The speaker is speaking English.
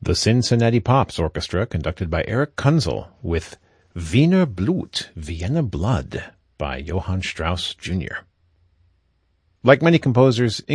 The Cincinnati Pops Orchestra, conducted by Eric Kunzel, with Wiener Blut, Vienna Blood, by Johann Strauss Jr. Like many composers,